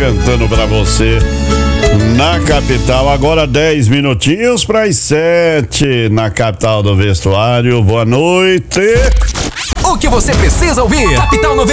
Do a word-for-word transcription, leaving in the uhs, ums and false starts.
cantando pra você na capital. Agora dez minutinhos para as sete na capital do vestuário. Boa noite. O que você precisa ouvir? Capital noventa